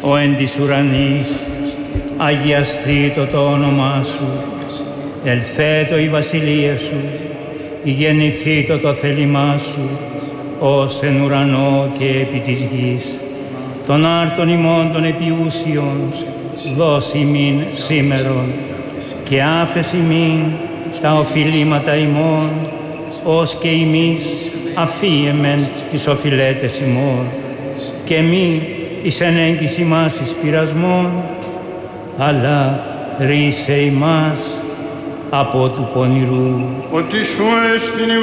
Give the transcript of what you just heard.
Ο εν της ουρανής, αγιαστήτω το όνομά σου, ελθέτω η βασιλεία σου, γεννηθήτω το θέλημά σου, ως εν ουρανό και επί της γης. Τον άρτον ημών των επιούσιων, δώσ' ημίν σήμερον, και άφες ημίν τα οφειλήματα ημών, ως και ημείς αφίεμεν τις οφειλέτες ημών, και μη εις ενέγκης ημάς εις πειρασμόν, αλλά ρίσε ημάς από του πονηρού. Ότι σου έστειν η